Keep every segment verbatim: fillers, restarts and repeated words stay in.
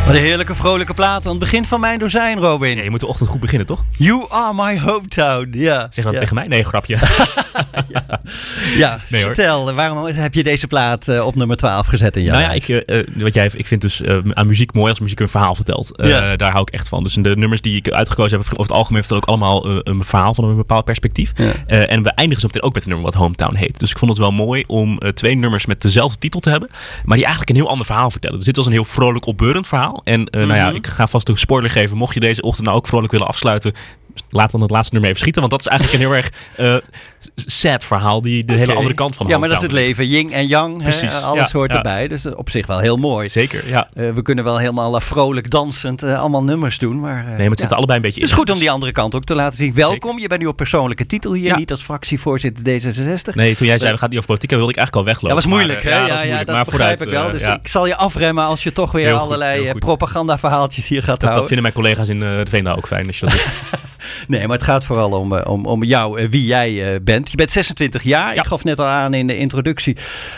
Wat een heerlijke vrolijke plaat aan het begin van mijn dozijn, Robin. Ja, je moet de ochtend goed beginnen, toch? You are my hometown. Ja. Zeg dat ja. tegen mij? Nee, grapje. ja, ja. Nee, vertel, waarom heb je deze plaat uh, op nummer twaalf gezet in jouw Nou ja, ik, uh, wat jij, ik vind dus uh, aan muziek mooi als muziek een verhaal vertelt. Uh, ja. Daar hou ik echt van. Dus de nummers die ik uitgekozen heb, over het algemeen vertellen ook allemaal uh, een verhaal van een bepaald perspectief. Ja. Uh, en we eindigen zo meteen ook met een nummer wat Hometown heet. Dus ik vond het wel mooi om uh, twee nummers met dezelfde titel te hebben, maar die eigenlijk een heel ander verhaal vertellen. Dus dit was een heel vrolijk, opbeurend verhaal. En uh, mm-hmm. nou ja, ik ga vast een spoiler geven. Mocht je deze ochtend nou ook vrolijk willen afsluiten, laat dan het laatste nummer even schieten. Want dat is eigenlijk een heel erg uh, sad verhaal. Die de okay. hele andere kant van de Ja, maar dat is het leven. Yin en yang. Precies. Hè? Alles ja, hoort ja. erbij. Dus op zich wel heel mooi. Zeker, ja. Uh, we kunnen wel helemaal uh, vrolijk dansend uh, allemaal nummers doen. Maar, uh, nee, maar het zit ja. allebei een beetje in. Het is goed om die andere kant ook te laten zien. Welkom. Zeker. Je bent nu op persoonlijke titel hier. Ja. Niet als fractievoorzitter D zesenzestig. Nee, toen jij zei we gaan niet over politiek, wilde ik eigenlijk al weglopen. Dat was moeilijk, maar, hè? Ja, ja, dat, ja, moeilijk, dat maar begrijp vooruit, ik wel. Dus uh, ja. ik zal je afremmen als je toch weer heel allerlei goed, propagandaverhaaltjes hier gaat dat, houden. Dat vinden mijn collega's in uh, de Veendaal ook fijn als je dat doet. Nee, maar het gaat vooral om, om, om jou, uh, wie jij uh, bent. Je bent zesentwintig jaar. Ja. Ik gaf net al aan in de introductie.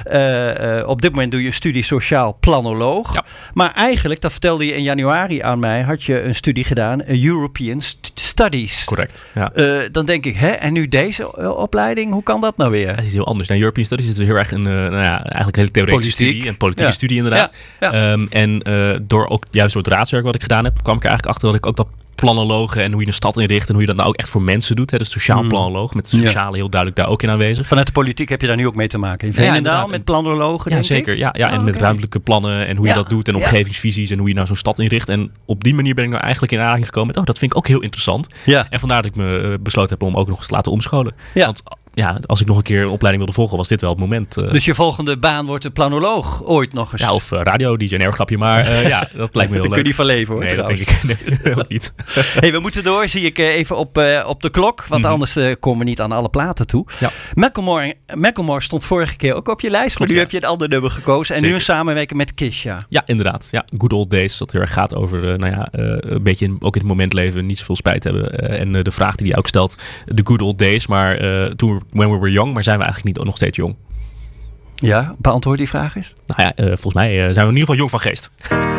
Uh, uh, op dit moment doe je een studie sociaal planoloog. Ja. Maar eigenlijk, dat vertelde je in januari aan mij, had je een studie gedaan, European st- Studies. Correct. Ja. Uh, dan denk ik, hè, en nu deze uh, opleiding, hoe kan dat nou weer? Ja, het is heel anders. Nou, European Studies zitten we heel erg in, uh, nou ja, eigenlijk een hele theoretische Politiek. studie. Een politieke ja. studie inderdaad. Ja. Ja. Um, en uh, door ook juist door het raadswerk wat ik gedaan heb, kwam ik er eigenlijk achter dat ik ook dat planologen en hoe je een stad inricht en hoe je dat nou ook echt voor mensen doet. Hè? Dus sociaal mm. planoloog, met het sociale ja. heel duidelijk daar ook in aanwezig. Vanuit de politiek heb je daar nu ook mee te maken. In Veenendaal ja, met planologen, Ja, denk zeker. Ik? Ja, ja, en oh, met okay. ruimtelijke plannen en hoe ja. je dat doet en omgevingsvisies en hoe je nou zo'n stad inricht. En op die manier ben ik nou eigenlijk in aanraking gekomen met, oh, dat vind ik ook heel interessant. Ja. En vandaar dat ik me uh, besloten heb om ook nog eens te laten omscholen. Ja. Want ja, als ik nog een keer een opleiding wilde volgen, was dit wel het moment. Uh... Dus je volgende baan wordt een planoloog ooit nog eens? Ja, of uh, radio, D J, een grapje, maar uh, ja, dat lijkt me heel leuk. Daar kun je niet van leven, hoor, nee, trouwens. Dat denk ik nee, ook niet. Hey, we moeten door, zie ik uh, even op, uh, op de klok, want mm-hmm. anders uh, komen we niet aan alle platen toe. Ja. Macklemore, Macklemore stond vorige keer ook op je lijst, maar Klopt, nu ja. heb je een ander nummer gekozen. En Zeker. nu een samenwerking met Kesha. Ja, inderdaad. Ja, Good Old Days, dat heel erg gaat over, uh, nou ja, uh, een beetje in, ook in het moment leven, niet zoveel spijt hebben. Uh, en uh, de vraag die hij ook stelt, the good old days, maar uh, toen when we were young, maar zijn we eigenlijk niet nog steeds jong? Ja, beantwoord die vraag eens. Nou ja, uh, volgens mij uh, zijn we in ieder geval jong van geest.